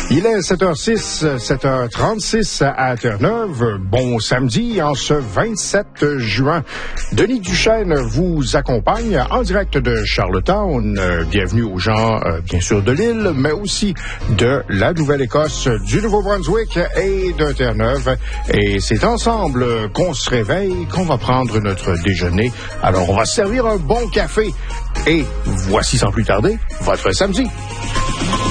Il est 7h06, 7h36 à Terre-Neuve. Bon samedi en ce 27 juin. Denis Duchesne vous accompagne en direct de Charlottetown. Bienvenue aux gens, bien sûr, de l'île, mais aussi de la Nouvelle-Écosse, du Nouveau-Brunswick et de Terre-Neuve. Et c'est ensemble qu'on se réveille, qu'on va prendre notre déjeuner. Alors, on va se servir un bon café. Et voici sans plus tarder votre samedi.